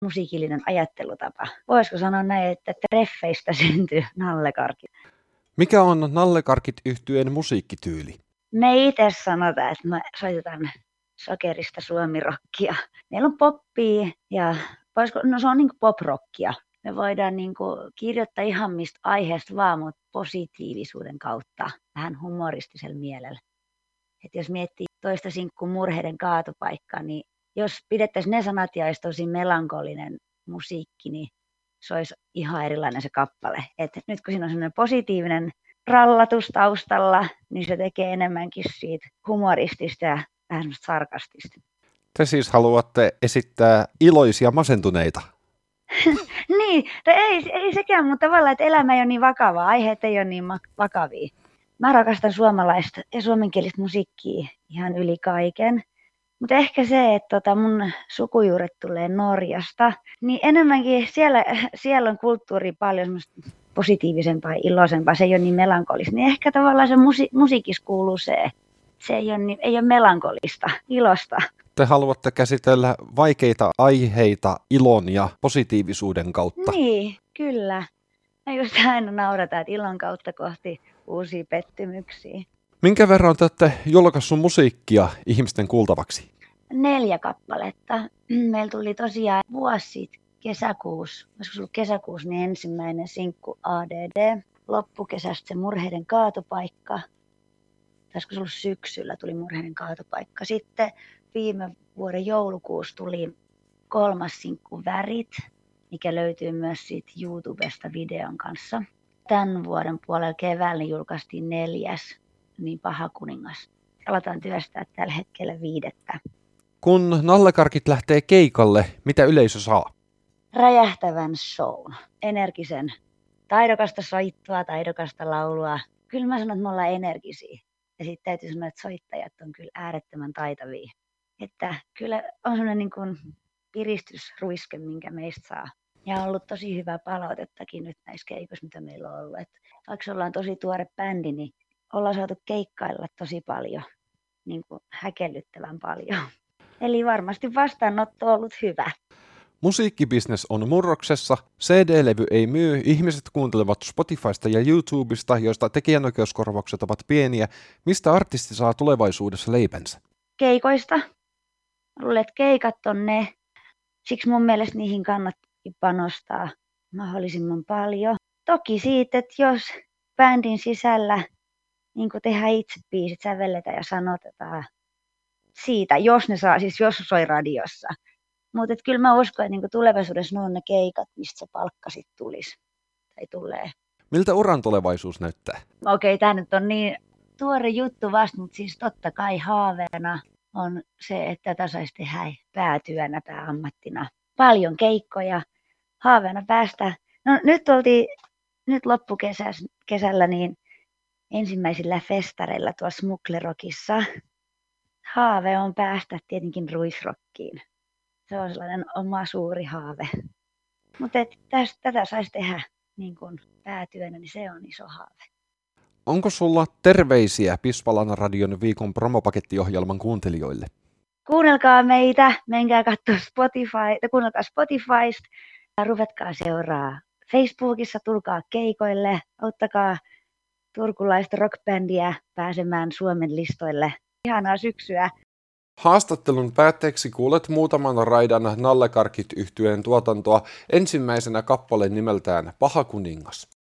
musiikillinen ajattelutapa. Voisiko sanoa näin, että treffeistä syntyy nallekarkit? Mikä on Nallekarkit -yhtyeen musiikkityyli? Me itse sanotaan, että me soitetaan sokerista suomirokkia. Meillä on poppia ja se on niin kuin poprockia. Me voidaan niin kuin kirjoittaa ihan mistä aiheesta vaan, mutta positiivisuuden kautta, vähän humoristisella mielellä. Et jos miettii toista sinkkuu Murheiden kaatopaikkaa, niin jos pidettäisiin ne sanat ja olisi tosi melankolinen musiikki, niin se olisi ihan erilainen se kappale. Et nyt kun siinä on semmoinen positiivinen rallatus taustalla, niin se tekee enemmänkin siitä humoristista ja vähän semmoista sarkastista. Te siis haluatte esittää iloisia masentuneita? Niin, ei sekään, mutta tavallaan, että elämä ei ole niin vakavaa, aiheet ei ole niin vakavia. Mä rakastan suomalaista ja suomenkielistä musiikkia ihan yli kaiken. Mutta ehkä se, että mun sukujuuret tulee Norjasta, niin enemmänkin siellä on kulttuuri paljon semmoista positiivisempaa ja iloisempaa, se ei ole niin melankolista. Niin ehkä tavallaan se musiikissa kuuluu se ei ole melankolista, ilosta. Te haluatte käsitellä vaikeita aiheita ilon ja positiivisuuden kautta. Niin, kyllä. Mä just aina naurataan, että ilon kautta kohti uusia pettymyksiä. Minkä verran te olette julkaissut musiikkia ihmisten kuultavaksi? 4 kappaletta. Meillä tuli tosiaan vuosi sitten kesäkuussa, olisiko se ollut kesäkuussa, niin ensimmäinen sinkku ADD. Loppukesästä se Murheiden kaatopaikka. Olisiko se ollut syksyllä tuli Murheiden kaatopaikka. Sitten viime vuoden joulukuussa tuli 3. sinkku Värit, mikä löytyy myös siitä YouTubesta videon kanssa. Tämän vuoden puolella keväällä niin julkaistiin 4. niin Paha kuningas. Aletaan työstää tällä hetkellä 5. Kun Nallekarkit lähtee keikalle, mitä yleisö saa? Räjähtävän shown, energisen, taidokasta soittoa, taidokasta laulua. Kyllä mä sanon, että me ollaan energisiä. Ja sitten täytyy sanoa, että soittajat on kyllä äärettömän taitavia. Että kyllä on sellainen niin kuin piristysruiske, minkä meistä saa. Ja on ollut tosi hyvää palautettakin nyt näissä keikoissa, mitä meillä on ollut. Että vaikka ollaan tosi tuore bändi, niin ollaan saatu keikkailla tosi paljon, niin kuin häkellyttävän paljon. Eli varmasti vastaanotto on ollut hyvä. Musiikkibisnes on murroksessa, CD-levy ei myy, ihmiset kuuntelevat Spotifysta ja YouTubesta, joista tekijänoikeuskorvaukset ovat pieniä. Mistä artisti saa tulevaisuudessa leipänsä? Keikoista. Luulen, että keikat on ne. Siksi mun mielestä niihin kannattaa panostaa mahdollisimman paljon. Toki siitä, että jos bändin sisällä niin tehdään itse biisit, sävelletään ja sanotetaan siitä, jos soi radiossa. Mutta kyllä mä uskon, että tulevaisuudessa ne on ne keikat, mistä se palkka sitten tulisi tai tulee. Miltä uran tulevaisuus näyttää? Okei, tämä nyt on niin tuore juttu vasta, mutta siis totta kai haaveena on se, että tätä saisi tehdä päätyönä, pääammattina. Paljon keikkoja, haaveena päästä. No nyt loppukesällä niin ensimmäisillä festareilla tuossa Smuklerokissa. Haave on päästä tietenkin ruisrockiin. Se on sellainen oma suuri haave. Mutta tätä saisi tehdä niin kuin päätyönä, niin se on iso haave. Onko sulla terveisiä Pispalan radion viikon promopakettiohjelman kuuntelijoille? Kuunnelkaa meitä, menkää katsoa kuunnelkaa Spotifysta, ruvetkaa seuraa Facebookissa, tulkaa keikoille, auttakaa turkulaista rockbändiä pääsemään Suomen listoille. Ihanaa syksyä! Haastattelun päätteeksi kuulet muutaman raidan Nallekarkit -yhtyeen tuotantoa, ensimmäisenä kappaleen nimeltään Paha kuningas.